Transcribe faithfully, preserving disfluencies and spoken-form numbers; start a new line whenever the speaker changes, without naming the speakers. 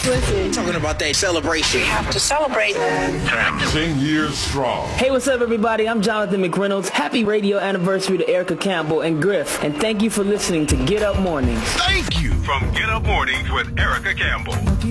listen.
Talking about that celebration.
We have to celebrate.
Ten years strong.
Hey, what's up, everybody? I'm Jonathan McReynolds. Happy radio anniversary to Erica Campbell and Griff. And thank you for listening to Get Up Mornings.
Thank you.
From Get Up Mornings with Erica Campbell.